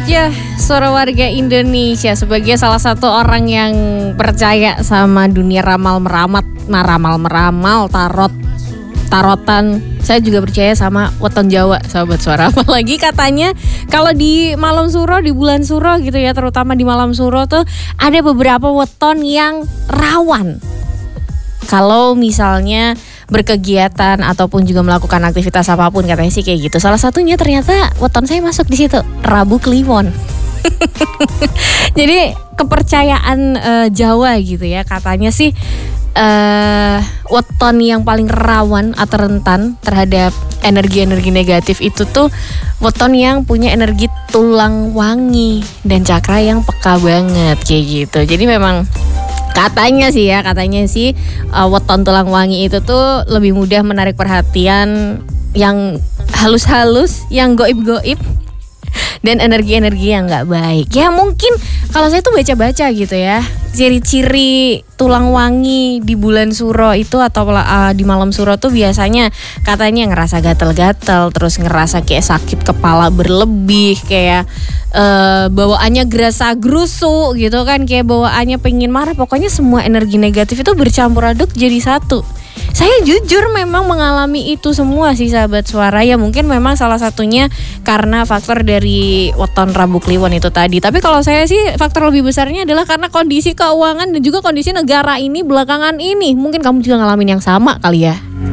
Ya, suara warga Indonesia sebagai salah satu orang yang percaya sama dunia ramal-meramal, tarotan. Saya juga percaya sama weton Jawa, sahabat suara. Apalagi katanya kalau di malam suro, di bulan suro gitu ya, terutama di malam suro tuh ada beberapa weton yang rawan. Kalau misalnya berkegiatan ataupun juga melakukan aktivitas apapun, katanya sih kayak gitu. Salah satunya ternyata weton saya masuk di situ, Rabu Kliwon. Jadi kepercayaan Jawa gitu ya, katanya sih weton yang paling rawan atau rentan terhadap energi-energi negatif itu tuh weton yang punya energi tulang wangi dan cakra yang peka banget kayak gitu. Jadi memang katanya sih weton tulang wangi itu tuh lebih mudah menarik perhatian yang halus-halus, yang goib-goib, dan energi-energi yang gak baik. Ya mungkin kalau saya tuh baca-baca gitu ya, ciri-ciri tulang wangi di bulan suro itu atau di malam suro tuh biasanya katanya ngerasa gatel-gatel, terus ngerasa kayak sakit kepala berlebih, kayak bawaannya gerasa gerusu gitu kan, kayak bawaannya pengen marah. Pokoknya semua energi negatif itu bercampur aduk jadi satu. Saya jujur memang mengalami itu semua sih, sahabat suara. Ya mungkin memang salah satunya karena faktor dari weton Rabu Kliwon itu tadi. Tapi kalau saya sih faktor lebih besarnya adalah karena kondisi keuangan dan juga kondisi negara ini belakangan ini. Mungkin kamu juga ngalamin yang sama kali ya.